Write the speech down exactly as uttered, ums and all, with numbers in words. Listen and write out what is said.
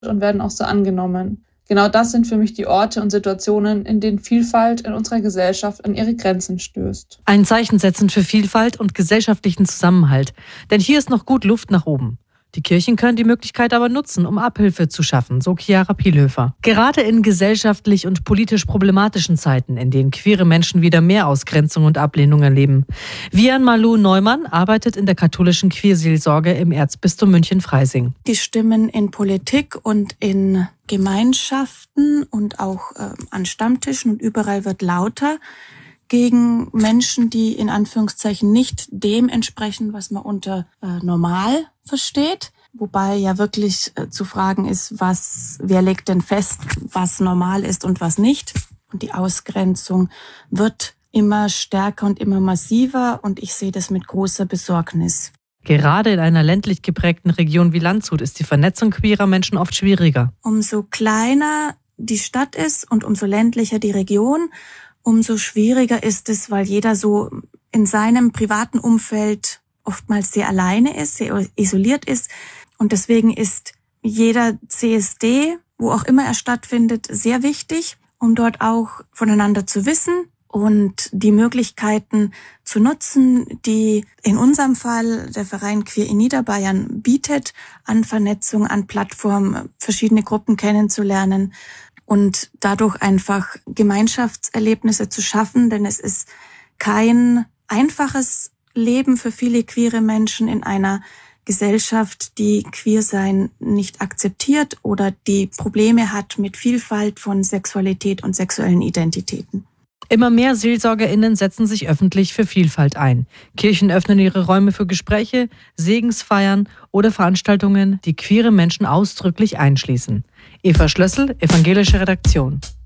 und werden auch so angenommen. Genau das sind für mich die Orte und Situationen, in denen Vielfalt in unserer Gesellschaft an ihre Grenzen stößt. Ein Zeichen setzen für Vielfalt und gesellschaftlichen Zusammenhalt. Denn hier ist noch gut Luft nach oben. Die Kirchen können die Möglichkeit aber nutzen, um Abhilfe zu schaffen, so Chiara Pielhöfer. Gerade in gesellschaftlich und politisch problematischen Zeiten, in denen queere Menschen wieder mehr Ausgrenzung und Ablehnung erleben. Vian Malou Neumann arbeitet in der katholischen Queerseelsorge im Erzbistum München-Freising. Die Stimmen in Politik und in Gemeinschaften und auch äh, an Stammtischen und überall wird lauter gegen Menschen, die in Anführungszeichen nicht dem entsprechen, was man unter äh, normal versteht. Wobei ja wirklich äh, zu fragen ist, was, wer legt denn fest, was normal ist und was nicht. Und die Ausgrenzung wird immer stärker und immer massiver und ich sehe das mit großer Besorgnis. Gerade in einer ländlich geprägten Region wie Landshut ist die Vernetzung queerer Menschen oft schwieriger. Umso kleiner die Stadt ist und umso ländlicher die Region, umso schwieriger ist es, weil jeder so in seinem privaten Umfeld oftmals sehr alleine ist, sehr isoliert ist. Und deswegen ist jeder C S D, wo auch immer er stattfindet, sehr wichtig, um dort auch voneinander zu wissen und die Möglichkeiten zu nutzen, die in unserem Fall der Verein Queer in Niederbayern bietet, an Vernetzung, an Plattformen, verschiedene Gruppen kennenzulernen und dadurch einfach Gemeinschaftserlebnisse zu schaffen, denn es ist kein einfaches Leben für viele queere Menschen in einer Gesellschaft, die Queersein nicht akzeptiert oder die Probleme hat mit Vielfalt von Sexualität und sexuellen Identitäten. Immer mehr SeelsorgerInnen setzen sich öffentlich für Vielfalt ein. Kirchen öffnen ihre Räume für Gespräche, Segensfeiern oder Veranstaltungen, die queere Menschen ausdrücklich einschließen. Eva Schlössel, Evangelische Redaktion.